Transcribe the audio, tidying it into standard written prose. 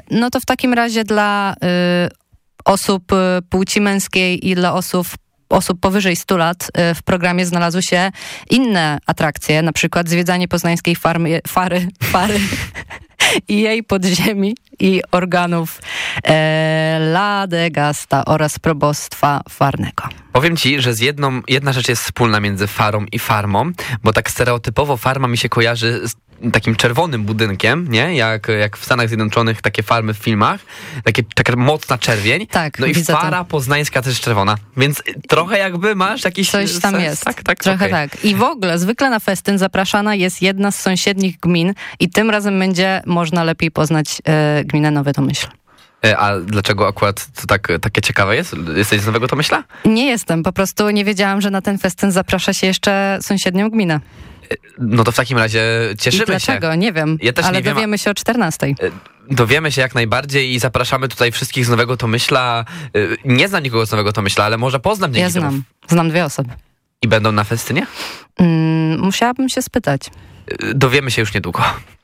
No to w takim razie dla osób płci męskiej i dla osób powyżej 100 lat w programie znalazły się inne atrakcje, na przykład zwiedzanie poznańskiej fary i jej podziemi i organów Ladegasta oraz probostwa farnego. Powiem ci, że jedna rzecz jest wspólna między farą i farmą, bo tak stereotypowo farma mi się kojarzy z takim czerwonym budynkiem, nie? Jak w Stanach Zjednoczonych takie farmy w filmach, taka mocna czerwień. Tak, no i fara poznańska też czerwona, więc trochę jakby masz jakiś coś tam sens. jest. Tak, trochę okay. tak. I w ogóle zwykle na festyn zapraszana jest jedna z sąsiednich gmin i tym razem będzie można lepiej poznać gminę Nowe Tomyśl. A dlaczego akurat to takie ciekawe jest? Jesteś z Nowego Tomyśla? Nie jestem, po prostu nie wiedziałam, że na ten festyn zaprasza się jeszcze sąsiednią gminę. No to w takim razie cieszymy się. Dlaczego? Nie wiem, ja też ale nie wiem, dowiemy się o 14:00. Dowiemy się jak najbardziej i zapraszamy tutaj wszystkich z Nowego Tomyśla. Nie znam nikogo z Nowego Tomyśla, ale może poznam dzięki temu. Znam 2 osoby. I będą na festynie? Musiałabym się spytać. Dowiemy się już niedługo.